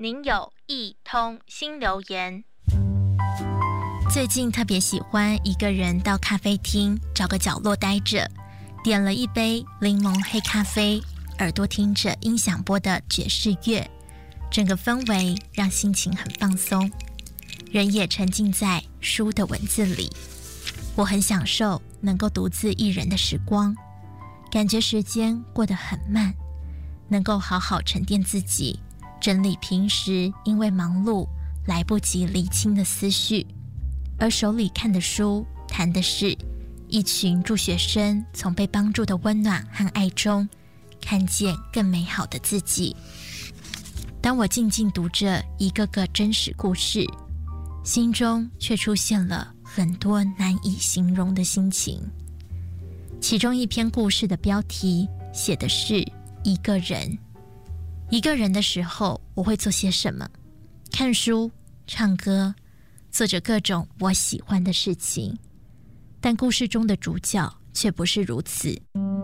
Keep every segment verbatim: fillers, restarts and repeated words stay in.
您有一通新留言。 最近特别喜欢一个人到咖啡厅找个角落待着，点了一杯柠檬黑咖啡，耳朵听着音响播的爵士乐，整个氛围让心情很放松，人也沉浸在书的文字里。我很享受能够独自一人的时光，感觉时间过得很慢，能够好好沉淀自己，整理平时因为忙碌来不及理清的思绪。而手里看的书谈的是一群助学生从被帮助的温暖和爱中看见更美好的自己。当我静静读着一个个真实故事，心中却出现了很多难以形容的心情。其中一篇故事的标题写的是一个人。一个人的时候，我会做些什么？看书、唱歌，做着各种我喜欢的事情。但故事中的主角却不是如此。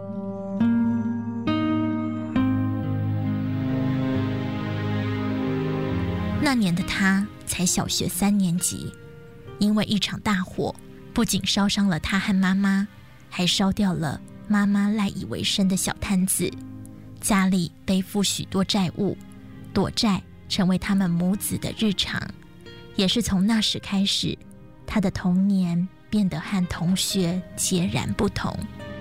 那年的他才小学三年级，因为一场大火，不仅烧伤了他和妈妈，还烧掉了妈妈赖以为生的小摊子，家里背负许多债务，躲债成为他们母子的日常。也是从那时开始，他的童年变得和同学截然不同。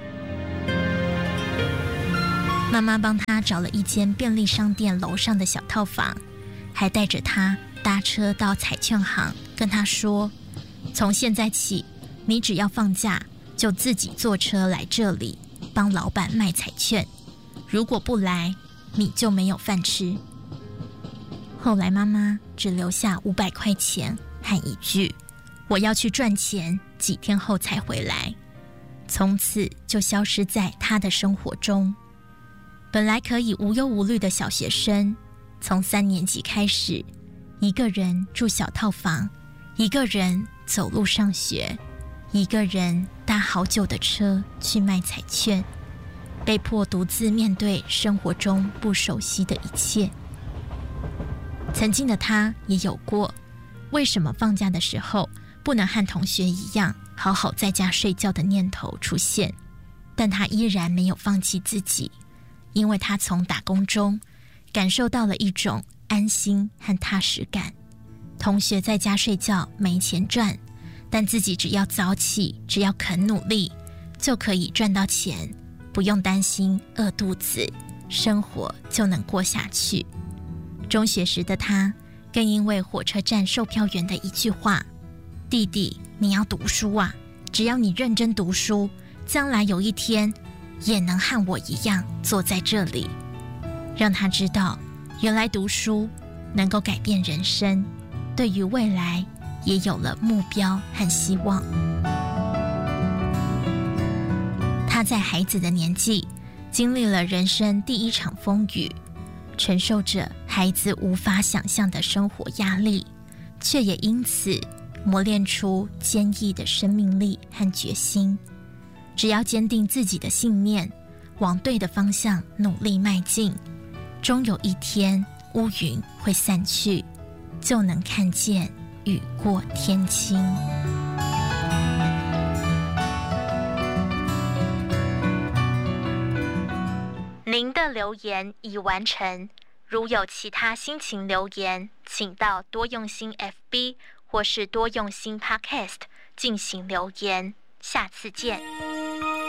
妈妈帮他找了一间便利商店楼上的小套房，还带着他搭车到彩券行，跟他说，从现在起，你只要放假就自己坐车来这里帮老板卖彩券，如果不来，你就没有饭吃。后来妈妈只留下五百块钱和一句我要去赚钱，几天后才回来，从此就消失在他的生活中。本来可以无忧无虑的小学生，从三年级开始，一个人住小套房，一个人走路上学，一个人搭好久的车去卖彩券，被迫独自面对生活中不熟悉的一切。曾经的他也有过为什么放假的时候不能和同学一样好好在家睡觉的念头出现，但他依然没有放弃自己，因为他从打工中感受到了一种安心和踏实感。同学在家睡觉没钱赚，但自己只要早起，只要肯努力，就可以赚到钱，不用担心饿肚子，生活就能过下去。中学时的他更因为火车站售票员的一句话，弟弟，你要读书啊，只要你认真读书，将来有一天也能和我一样坐在这里，让他知道原来读书能够改变人生，对于未来也有了目标和希望。他在孩子的年纪经历了人生第一场风雨，承受着孩子无法想象的生活压力，却也因此磨练出坚毅的生命力和决心。只要坚定自己的信念，往对的方向努力迈进，终有一天乌云会散去，就能看见雨过天晴。 您的留言已完成，如有其他心情留言，请到多用心 F B 或是多用心 Podcast 进行留言。下次见。